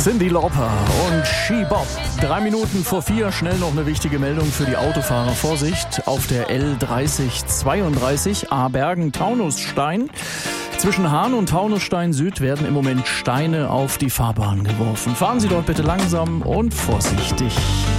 Cyndi Lauper und She Bop. 3 Minuten vor 4, schnell noch eine wichtige Meldung für die Autofahrer. Vorsicht, auf der L3032 Abergen-Taunusstein. Zwischen Hahn und Taunusstein Süd werden im Moment Steine auf die Fahrbahn geworfen. Fahren Sie dort bitte langsam und vorsichtig.